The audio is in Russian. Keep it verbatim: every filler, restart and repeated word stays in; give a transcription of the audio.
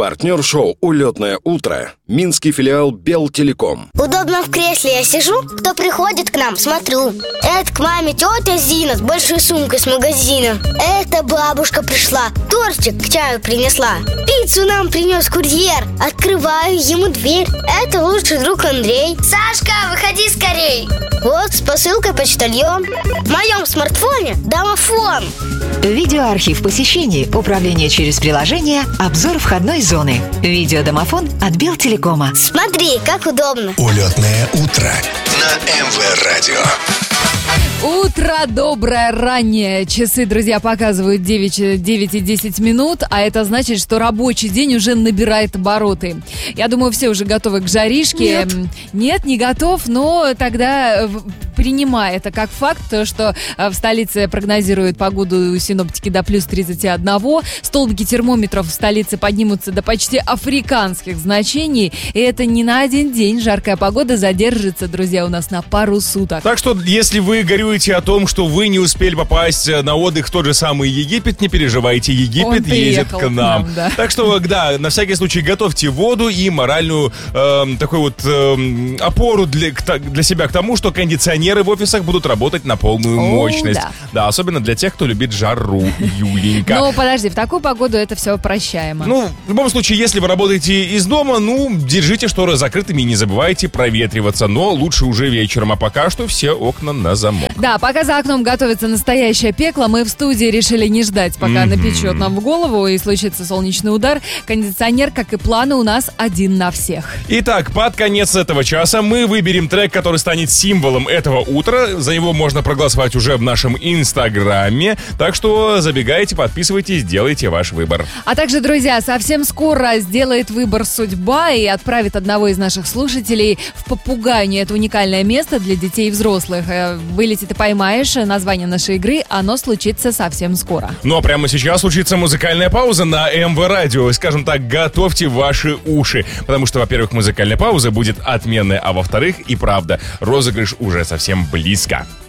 Партнер шоу «Улетное утро» – минский филиал Белтелеком. Удобно в кресле я сижу, кто приходит к нам, смотрю. Это к маме тетя Зина с большой сумкой с магазина. Это бабушка пришла, тортик к чаю принесла. Пиццу нам принес курьер. Открываю ему дверь. Это лучший друг Андрей. Сашка, выходи скорей. Вот с посылкой почтальон. В моем смартфоне домофон. Видеоархив посещений, управление через приложение, обзор входной зоны. Видеодомофон от Белтелекома. Смотри, как удобно. Улетное утро на эм вэ радио. Утро доброе, раннее. Часы, друзья, показывают девять и десять минут, а это значит, что рабочий день уже набирает обороты. Я думаю, все уже готовы к жаришке. Нет, Нет, не готов, но тогда принимай это как факт, то, что в столице прогнозируют погоду синоптики до плюс тридцать один. Столбики термометров в столице поднимутся до почти африканских значений. И это не на один день. Жаркая погода задержится, друзья, у нас на пару суток. Так что, если вы горюете о том, что вы не успели попасть на отдых в тот же самый Египет, не переживайте, Египет едет к нам. к нам, да. Так что, да, на всякий случай готовьте воду и моральную э, такую вот э, опору для, для себя к тому, что кондиционеры в офисах будут работать на полную О, мощность. да. Да, особенно для тех, кто любит жару, Юленька. Ну, подожди, в такую погоду это все прощаемо. Ну, в любом случае, если вы работаете из дома, ну, держите шторы закрытыми и не забывайте проветриваться. Но лучше уже вечером, а пока что все окна на замок. Да, пока за окном готовится настоящее пекло, мы в студии решили не ждать, пока Mm-hmm. напечет нам в голову и случится солнечный удар. Кондиционер, как и планы, у нас один на всех. Итак, под конец этого часа мы выберем трек, который станет символом этого утра. За него можно проголосовать уже в нашем инстаграме. Так что забегайте, подписывайтесь, делайте ваш выбор. А также, друзья, совсем скоро сделает выбор судьба и отправит одного из наших слушателей в Попугайню. Это уникальное место для детей и взрослых. Вылети ты поймаешь название нашей игры, оно случится совсем скоро. Ну а прямо сейчас случится музыкальная пауза на эм вэ радио. Скажем так, готовьте ваши уши. Потому что, во-первых, музыкальная пауза будет отменная, а во-вторых, и правда, розыгрыш уже совсем близко.